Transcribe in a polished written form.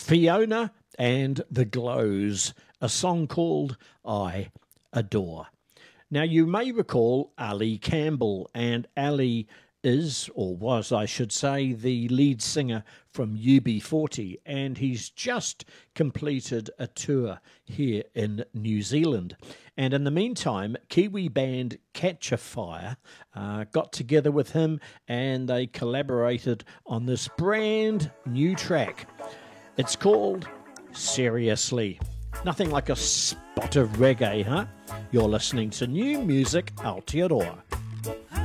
Fiona and the Glows, a song called I Adore. Now, you may recall Ali Campbell, and Ali is, or was, I should say, the lead singer from UB40, and he's just completed a tour here in New Zealand. And in the meantime, Kiwi band Catch a Fire got together with him, and they collaborated on this brand new track. It's called Seriously. Nothing like a spot of reggae, huh? You're listening to New Music Aotearoa.